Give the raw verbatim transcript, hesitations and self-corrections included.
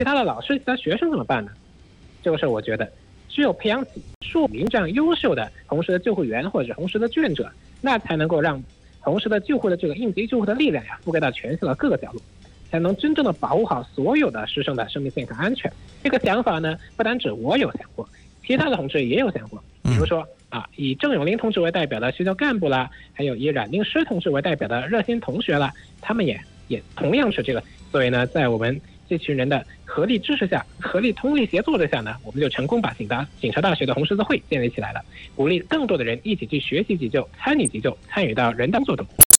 其他的老师、其他学生怎么办呢？这个时候，我觉得只有培养起数名这样优秀的红十的救护员或者是红十的志愿者，那才能够让红十的救护的这个应急救护的力量呀，覆盖到全校的各个角落，才能真正的保护好所有的师生的生命健康安全。这个想法呢，不单指我有想过，其他的同志也有想过。比如说啊，以郑永林同志为代表的学校干部啦，还有以冉丁诗同志为代表的热心同学啦，他们也也同样是这个。所以呢，在我们这群人的合力支持下，合力通力协作之下呢，我们就成功把警大警察大学的红十字会建立起来了，鼓励更多的人一起去学习急救、参与急救，参与到人当作中。